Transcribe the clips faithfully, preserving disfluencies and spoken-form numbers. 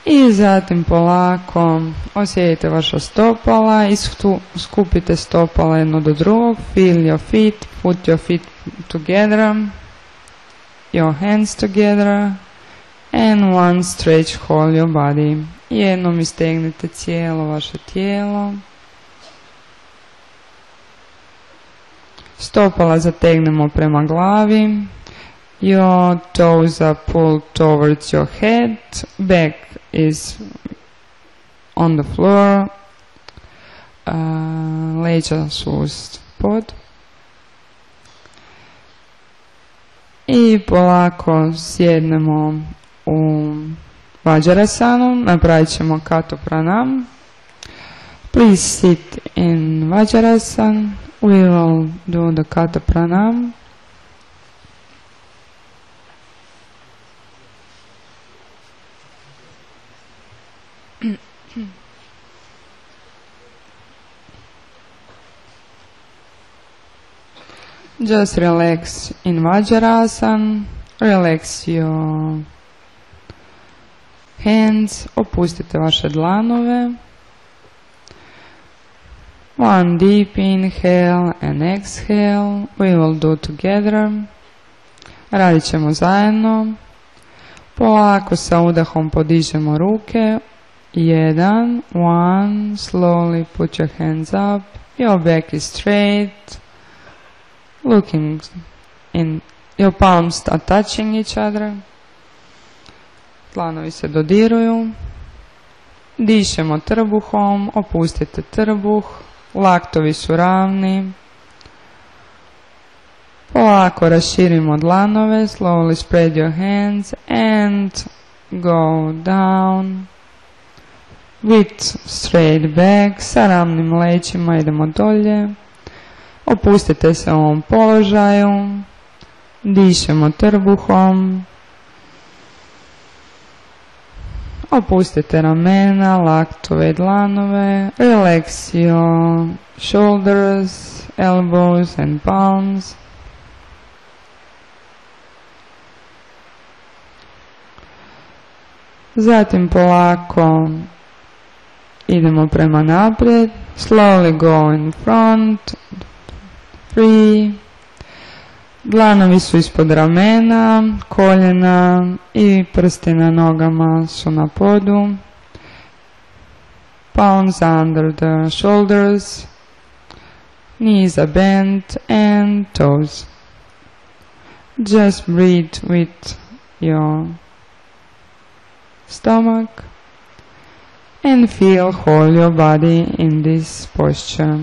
I zatim polako osjetite vaša stopala i skupite stopala jedno do drugog. Feel your feet, put your feet together, your hands together, and one stretch whole your body. Jednom istegnite cijelo vaše tijelo. Stopala zategnemo prema glavi. Your toes are pulled towards your head. Back is on the floor. Uh, leđa su uz pod. I polako sjednemo u Vajrasanu. Napravit ćemo Kato Pranam. Please sit in Vajrasan. We will do the Kato Pranam. Just relax in Vajrasan. Relax your hands. Opustite vaše dlanove. One deep inhale and exhale. We will do together. Radit ćemo zajedno. Polako sa udahom podižemo ruke. Jedan. One. Slowly put your hands up. Your back is straight. Looking in, your palms are touching each other. Dlanovi se dodiruju. Dišemo trbuhom, opustite trbuh. Laktovi su ravni. Polako raširimo dlanove. Slowly spread your hands and go down. With straight back. Sa ravnim leđima idemo dolje. Opustite se u ovom položaju. Dišemo trbuhom. Opustite ramena, laktove i dlanove. Relax your shoulders, elbows and palms. Zatim polako idemo prema naprijed. Slowly go in front. Free. Dlanovi su ispod ramena, koljena i prsti na nogama su na podu. Palms under the shoulders. Knees are bent and toes. Just breathe with your stomach and feel whole your body in this posture.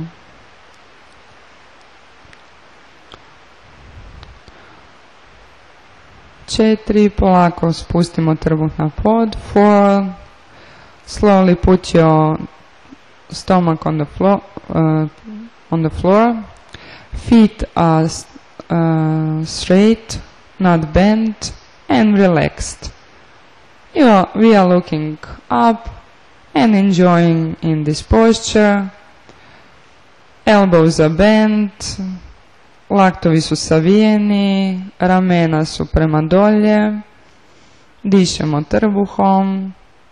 Četiri, polako spustimo trbuh na pod. Four, slowly put your stomach on the floor. Uh, on the floor. Feet are uh, straight, not bent, and relaxed. You are, we are looking up and enjoying in this posture. Elbows are bent. Laktovi su savijeni, ramena su prema dolje, dišemo trbuhom.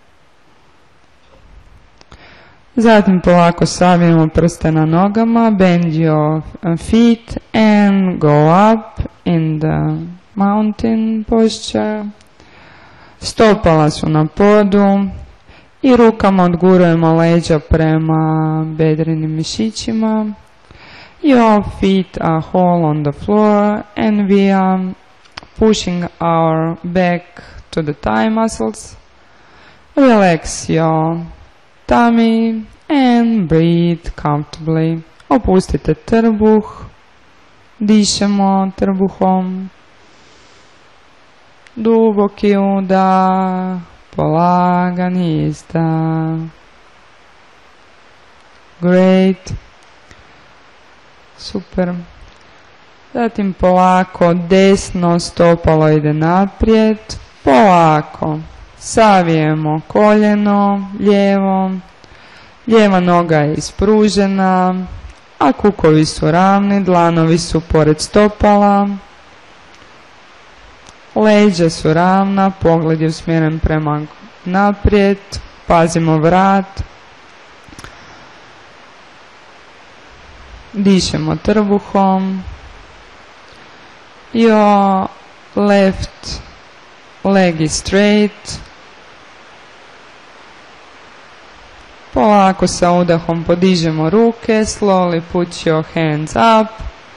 Zatim polako savijemo prste na nogama, bend your feet and go up in the mountain posture. Stopala su na podu i rukama odgurujemo leđa prema bedrenim mišićima. Your feet are whole on the floor and we are pushing our back to the thigh muscles. Relax your tummy and breathe comfortably. Opustite trbuh, dišemo trbuhom. Duboki udah, polagani izdah. Great. Super. Zatim polako desno stopalo ide naprijed. Polako savijemo koljeno lijevo. Lijeva noga je ispružena, a kukovi su ravni, dlanovi su pored stopala. Leđa su ravna, pogled je usmjeren prema naprijed, pazimo vrat, dišemo trbuhom, your left leg is straight, polako sa udahom podižemo ruke, slowly put your hands up,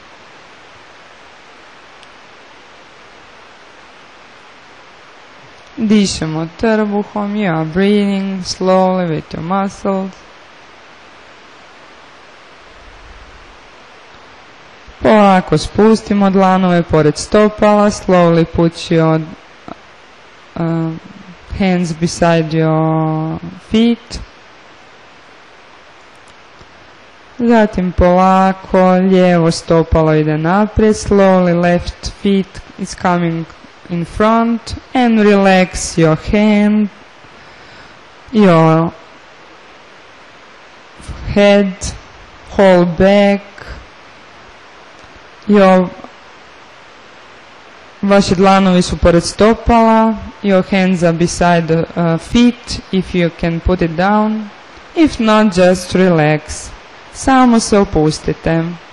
dišemo trbuhom, you are breathing slowly with your muscles. Polako spustimo dlanove pored stopala, slowly put your uh, hands beside your feet. Zatim polako lijevo stopalo ide naprijed, slowly left feet is coming in front, and relax your hand, your head, whole back, your, vaši dlanovi su pored stopala, your hands are beside the uh, feet if you can put it down, if not just relax, samo se opustite.